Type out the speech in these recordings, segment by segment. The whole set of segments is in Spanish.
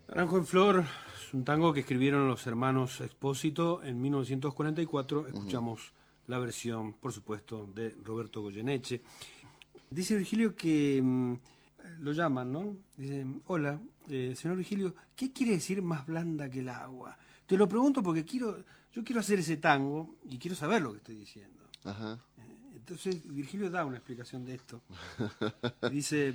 Naranjo en Flor es un tango que escribieron los hermanos Expósito en 1944. Escuchamos la versión, por supuesto, de Roberto Goyeneche. Dice Virgilio que lo llaman, ¿no? Dice, hola, señor Virgilio, ¿qué quiere decir más blanda que el agua? Te lo pregunto porque yo quiero hacer ese tango y quiero saber lo que estoy diciendo. Ajá. Entonces Virgilio da una explicación de esto. Dice,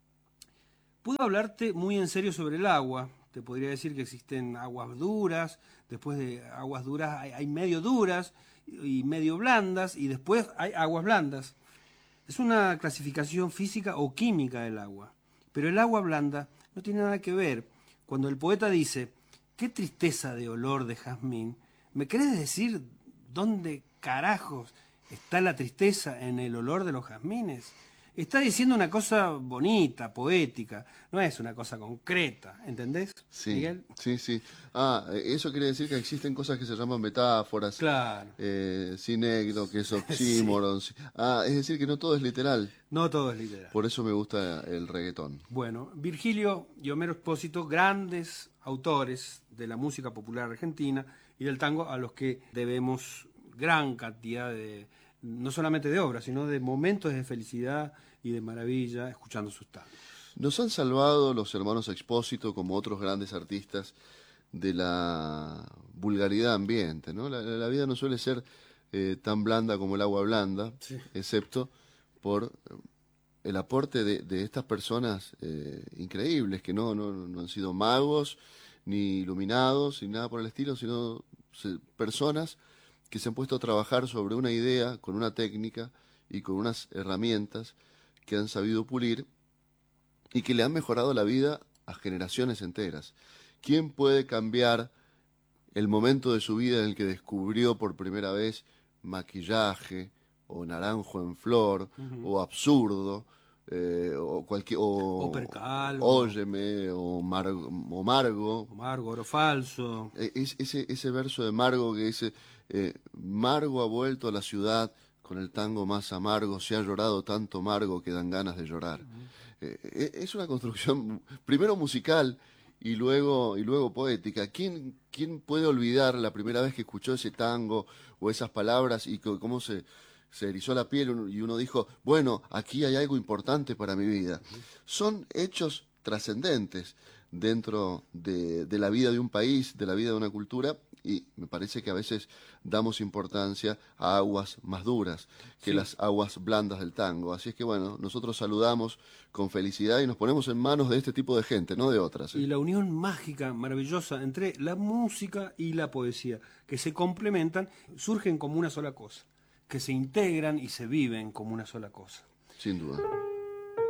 puedo hablarte muy en serio sobre el agua. Te podría decir que existen aguas duras, después de aguas duras hay medio duras y medio blandas, y después hay aguas blandas. Es una clasificación física o química del agua. Pero el agua blanda no tiene nada que ver. Cuando el poeta dice, qué tristeza de olor de jazmín, ¿me querés decir dónde carajos está la tristeza en el olor de los jazmines? Está diciendo una cosa bonita, poética, no es una cosa concreta, ¿entendés, Sí, Miguel? sí. Ah, eso quiere decir que existen cosas que se llaman metáforas, Claro, sinegdo, que es sí, oxímoron. Ah, es decir, que no todo es literal. no todo es literal. Por eso me gusta el reggaetón. Bueno, Virgilio y Homero Expósito, grandes autores de la música popular argentina y del tango, a los que debemos gran cantidad de, no solamente de obras, sino de momentos de felicidad y de maravilla escuchando sus tangos. Nos han salvado los hermanos Expósito, como otros grandes artistas, de la vulgaridad ambiente, ¿no? La vida no suele ser tan blanda como el agua blanda, Sí. excepto por el aporte de estas personas increíbles, que no han sido magos, ni iluminados, ni nada por el estilo, sino personas que se han puesto a trabajar sobre una idea, con una técnica y con unas herramientas que han sabido pulir y que le han mejorado la vida a generaciones enteras. ¿Quién puede cambiar el momento de su vida en el que descubrió por primera vez Maquillaje, o Naranjo en Flor, o Absurdo, o cualquier, O Percalvo, Óyeme, o Margo? o Margo, Oro Falso. Ese verso de Margo que dice, Margo ha vuelto a la ciudad con el tango más amargo, se ha llorado tanto Margo que dan ganas de llorar. Es una construcción primero musical y luego poética. ¿Quién puede olvidar la primera vez que escuchó ese tango o esas palabras y cómo se erizó la piel y uno dijo, bueno, aquí hay algo importante para mi vida? Son hechos trascendentes dentro de la vida de un país, de la vida de una cultura, y me parece que a veces damos importancia a aguas más duras que Sí. las aguas blandas del tango. Así es que bueno, nosotros saludamos con felicidad y nos ponemos en manos de este tipo de gente, no de otras. Y la unión mágica, maravillosa, entre la música y la poesía, que se complementan, surgen como una sola cosa, que se integran y se viven como una sola cosa. Sin duda.